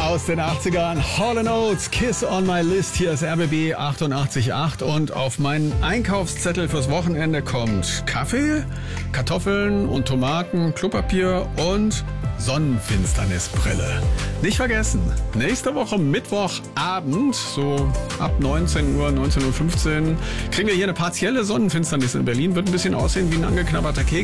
aus den 80ern. Hall & Oates, Kiss on my list. Hier ist RBB 88.8 und auf meinen Einkaufszettel fürs Wochenende kommt Kaffee, Kartoffeln und Tomaten, Klopapier und Sonnenfinsternisbrille. Nicht vergessen, nächste Woche Mittwochabend, so ab 19 Uhr, 19.15 Uhr, kriegen wir hier eine partielle Sonnenfinsternis in Berlin. Wird ein bisschen aussehen wie ein angeknabberter Keks.